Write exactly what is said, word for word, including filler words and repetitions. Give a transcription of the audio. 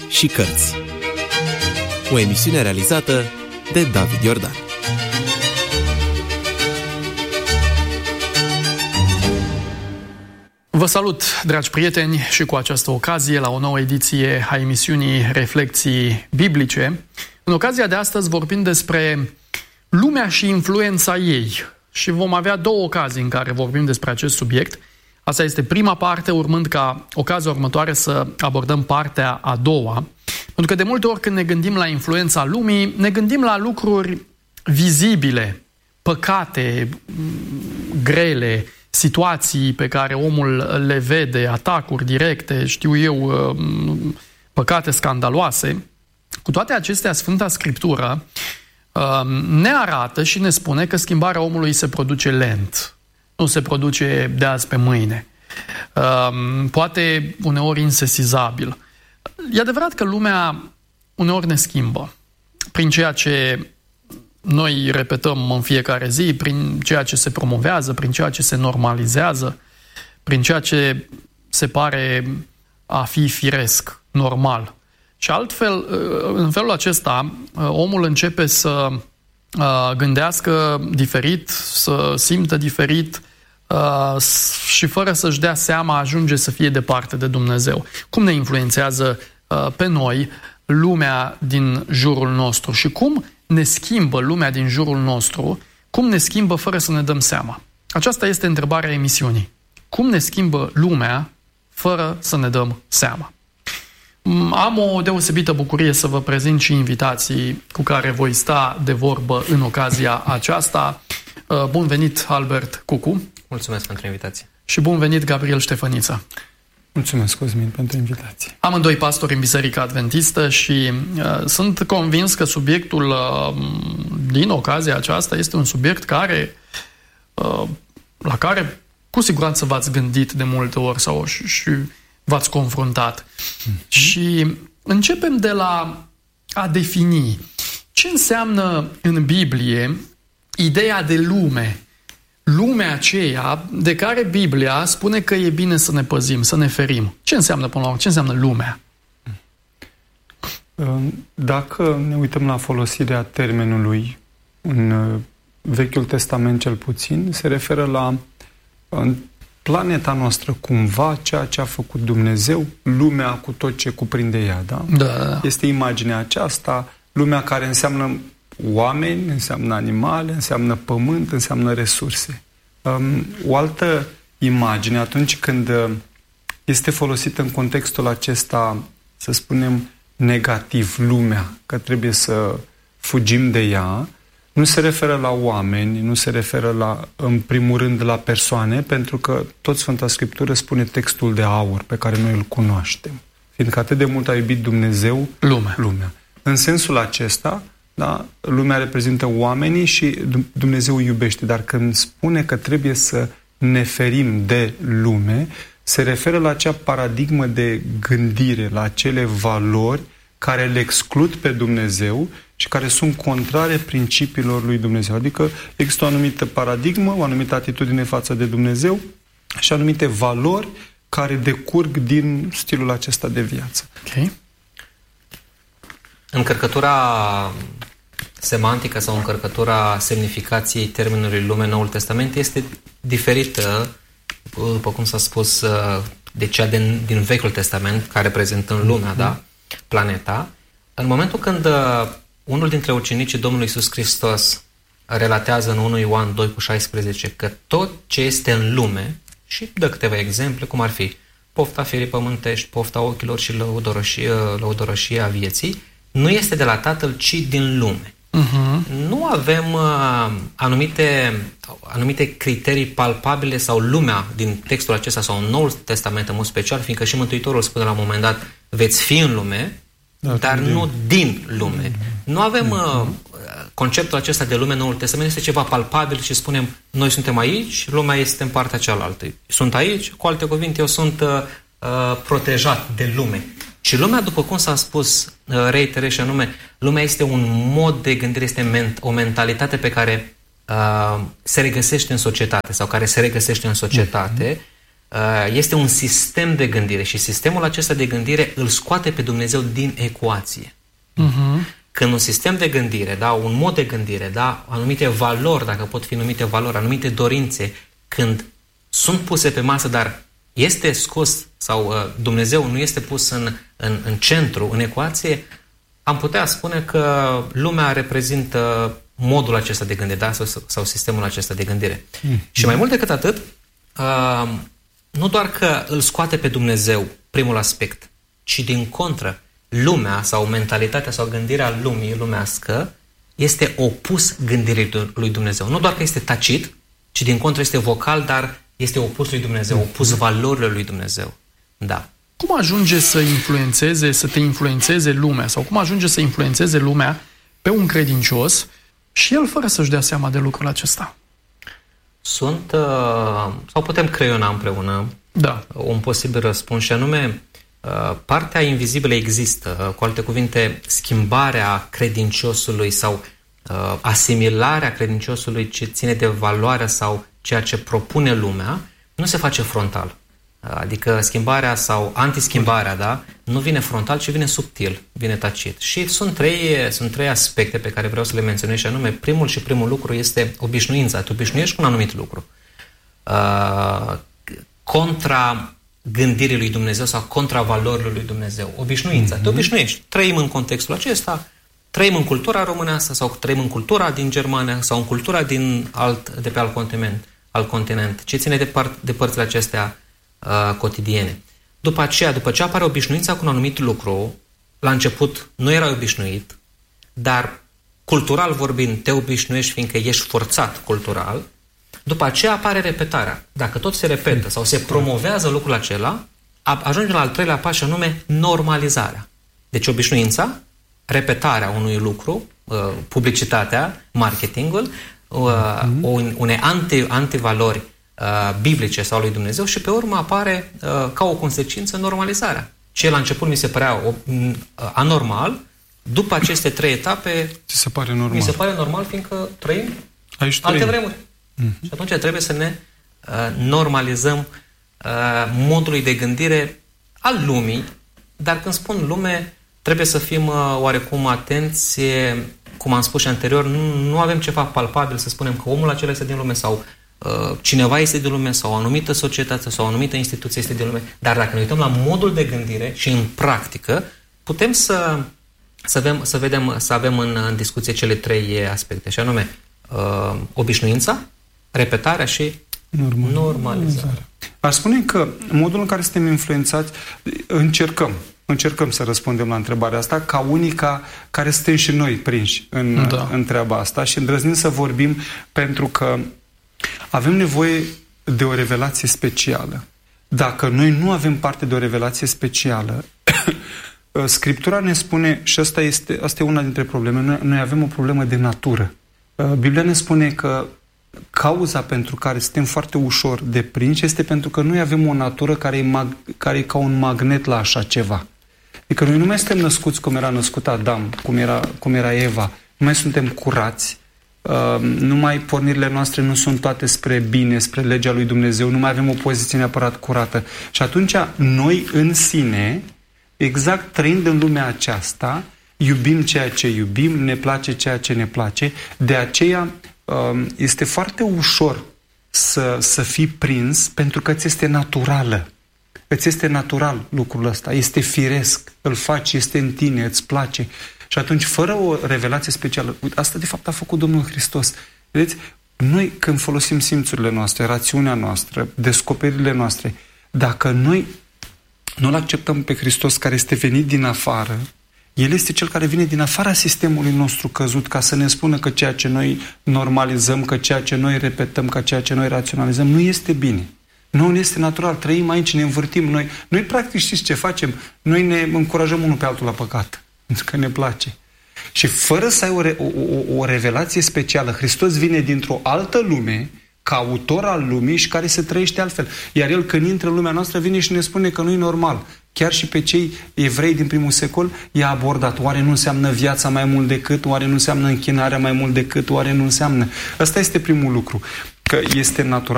și cărți. O emisiune realizată de David Iordan. Vă salut, dragi prieteni, și cu această ocazie la o nouă ediție a emisiunii Reflecții Biblice. În ocazia de astăzi vorbim despre lumea și influența ei și vom avea două ocazii în care vorbim despre acest subiect. Asta este prima parte, urmând ca ocazia următoare să abordăm partea a doua. Pentru că de multe ori când ne gândim la influența lumii, ne gândim la lucruri vizibile, păcate, grele, situații pe care omul le vede, atacuri directe, știu eu, păcate scandaloase. Cu toate acestea, Sfânta Scriptură ne arată și ne spune că schimbarea omului se produce lent. Nu se produce de azi pe mâine. Poate uneori insesizabil. E adevărat că lumea uneori ne schimbă prin ceea ce noi repetăm în fiecare zi, prin ceea ce se promovează, prin ceea ce se normalizează, prin ceea ce se pare a fi firesc, normal. Și altfel, în felul acesta, omul începe să gândească diferit, să simtă diferit și fără să-și dea seama ajunge să fie departe de Dumnezeu. Cum ne influențează pe noi lumea din jurul nostru și cum ne schimbă lumea din jurul nostru, cum ne schimbă fără să ne dăm seama? Aceasta este întrebarea emisiunii. Cum ne schimbă lumea fără să ne dăm seama? Am o deosebită bucurie să vă prezint și invitații cu care voi sta de vorbă în ocazia aceasta. Bun venit, Albert Cucu. Mulțumesc pentru invitație. Și bun venit, Gabriel Ștefăniță. Mulțumesc, Cosmin, pentru invitație. Amândoi pastori în Biserica Adventistă și uh, sunt convins că subiectul uh, din ocazia aceasta este un subiect care, uh, la care cu siguranță v-ați gândit de multe ori sau și, și v-ați confruntat. Mm-hmm. Și începem de la a defini ce înseamnă în Biblie ideea de lume. Lumea aceea de care Biblia spune că e bine să ne păzim, să ne ferim. Ce înseamnă până la urmă? Ce înseamnă lumea? Dacă ne uităm la folosirea termenului în Vechiul Testament cel puțin, se referă la planeta noastră cumva, ceea ce a făcut Dumnezeu, lumea cu tot ce cuprinde ea, da? Da. Este imaginea aceasta, lumea care înseamnă oameni, înseamnă animale, înseamnă pământ, înseamnă resurse. Um, o altă imagine, atunci când este folosită în contextul acesta, să spunem, negativ, lumea, că trebuie să fugim de ea, nu se referă la oameni, nu se referă la, în primul rând, la persoane, pentru că tot Sfânta Scriptură spune textul de aur pe care noi îl cunoaștem. Fiindcă atât de mult a iubit Dumnezeu lumea. lumea. În sensul acesta, da, lumea reprezintă oamenii și Dumnezeu iubește, dar când spune că trebuie să ne ferim de lume, se referă la acea paradigmă de gândire, la acele valori care le exclud pe Dumnezeu și care sunt contrare principiilor lui Dumnezeu. Adică există o anumită paradigmă, o anumită atitudine față de Dumnezeu și anumite valori care decurg din stilul acesta de viață. Ok. Încărcătura semantică sau încărcătura semnificației termenului lume în Noul Testament este diferită, după cum s-a spus, de cea din, din Vechiul Testament, care reprezintă lumea, mm-hmm. da? Planeta. În momentul când unul dintre ucenicii Domnului Iisus Hristos relatează în unu Ioan doi cu șaisprezece că tot ce este în lume, și dă câteva exemple, cum ar fi pofta firii pământești, pofta ochilor și lăudărășia, lăudărășia vieții, nu este de la Tatăl, ci din lume. Uh-huh. Nu avem uh, anumite, anumite criterii palpabile sau lumea din textul acesta sau în Noul Testament în mod special, fiindcă și Mântuitorul spune la un moment dat veți fi în lume, da, dar din. nu din lume. Uh-huh. Nu avem uh, conceptul acesta de lume în Noul Testament, este ceva palpabil și spunem noi suntem aici, lumea este în partea cealaltă. Sunt aici, cu alte cuvinte, eu sunt uh, uh, protejat de lume. Și lumea, după cum s-a spus, reiterez și anume, lumea este un mod de gândire, este o mentalitate pe care uh, se regăsește în societate sau care se regăsește în societate, este un sistem de gândire și sistemul acesta de gândire îl scoate pe Dumnezeu din ecuație. Uh-huh. Când un sistem de gândire, da, un mod de gândire, da, anumite valori, dacă pot fi numite valori, anumite dorințe, când sunt puse pe masă, dar este scos sau uh, Dumnezeu nu este pus în, în, în centru, în ecuație, am putea spune că lumea reprezintă modul acesta de gândire, da, sau, sau sistemul acesta de gândire. Mm. Și mai mult decât atât, uh, nu doar că îl scoate pe Dumnezeu, primul aspect, ci din contră, lumea sau mentalitatea sau gândirea lumii, lumească, este opus gândirii lui Dumnezeu. Nu doar că este tacit, ci din contră este vocal, dar este opus lui Dumnezeu, opus valorilor lui Dumnezeu. Da. Cum ajunge să influențeze, să te influențeze lumea sau cum ajunge să influențeze lumea pe un credincios și el fără să-și dea seama de lucrul acesta? Sunt, uh, sau putem creiona împreună da. un posibil răspuns și anume uh, partea invizibilă există, cu alte cuvinte, schimbarea credinciosului sau uh, asimilarea credinciosului ce ține de valoarea sau ceea ce propune lumea, nu se face frontal. Adică schimbarea sau antischimbarea, da, nu vine frontal, ci vine subtil, vine tacit. Și sunt trei, sunt trei aspecte pe care vreau să le menționez și anume, primul și primul lucru este obișnuința. Tu obișnuiești cu un anumit lucru. Uh, contra gândirii lui Dumnezeu sau contra valorilor lui Dumnezeu. Obișnuința. Mm-hmm. Te obișnuiești. Trăim în contextul acesta, trăim în cultura românească sau trăim în cultura din Germania sau în cultura din alt, de pe alt continent, alt continent. Ce ține de, part, de părțile acestea uh, cotidiene. După aceea, după ce apare obișnuința cu un anumit lucru, la început nu erai obișnuit, dar cultural vorbind te obișnuiești fiindcă ești forțat cultural, după aceea apare repetarea. Dacă tot se repetă sau se promovează lucrul acela, ajunge la al treilea pas și anume normalizarea. Deci obișnuința, repetarea unui lucru, publicitatea, marketingul, unei anti, antivalori biblice sau lui Dumnezeu și pe urmă apare ca o consecință normalizarea. Ce la început mi se părea anormal, după aceste trei etape ți se pare normal. Mi se pare normal fiindcă trăim Aici alte trăim. vremuri. Mm-hmm. Și atunci trebuie să ne uh, normalizăm uh, modului de gândire al lumii, dar când spun lume, trebuie să fim uh, oarecum atenți, cum am spus și anterior, nu, nu avem ceva palpabil să spunem că omul acela este din lume sau uh, cineva este din lume sau o anumită societate sau o anumită instituție este din lume, dar dacă ne uităm la modul de gândire și în practică, putem să, să, avem, să, vedem, să avem în, în discuție cele trei aspecte, și anume uh, obișnuința, repetarea și Normal. normalizarea. Aș spune că modul în care suntem influențați, încercăm, încercăm să răspundem la întrebarea asta ca unii ca, care suntem și noi prinși în, da. în treaba asta și îndrăznim să vorbim pentru că avem nevoie de o revelație specială. Dacă noi nu avem parte de o revelație specială, Scriptura ne spune, și asta este, asta e una dintre probleme, noi, noi avem o problemă de natură. Biblia ne spune că cauza pentru care suntem foarte ușor deprinși este pentru că noi avem o natură care e, mag, care e ca un magnet la așa ceva. Adică noi nu mai suntem născuți cum era născut Adam, cum era, cum era Eva, nu mai suntem curați, uh, nu mai pornirile noastre nu sunt toate spre bine, spre legea lui Dumnezeu, nu mai avem o poziție neapărat curată. Și atunci noi în sine, exact trăind în lumea aceasta, iubim ceea ce iubim, ne place ceea ce ne place, de aceea este foarte ușor să, să fii prins pentru că ți este naturală. Îți este natural lucrul ăsta, este firesc, îl faci, este în tine, îți place. Și atunci, fără o revelație specială, asta de fapt a făcut Domnul Hristos. Vedeți, noi când folosim simțurile noastre, rațiunea noastră, descoperirile noastre, dacă noi nu-L acceptăm pe Hristos care este venit din afară, El este Cel care vine din afara sistemului nostru căzut ca să ne spună că ceea ce noi normalizăm, că ceea ce noi repetăm, că ceea ce noi raționalizăm nu este bine. Nu este natural. Trăim aici, ne învârtim. Noi, noi practic știți ce facem? Noi ne încurajăm unul pe altul la păcat. Pentru că ne place. Și fără să ai o, re, o, o, o revelație specială, Hristos vine dintr-o altă lume, ca autor al lumii și care se trăiește altfel. Iar El când intră în lumea noastră vine și ne spune că nu e normal. Chiar și pe cei evrei din primul secol i-a abordat. Oare nu înseamnă viața mai mult decât? Oare nu înseamnă închinarea mai mult decât? Oare nu înseamnă? Ăsta este primul lucru. Că este natural.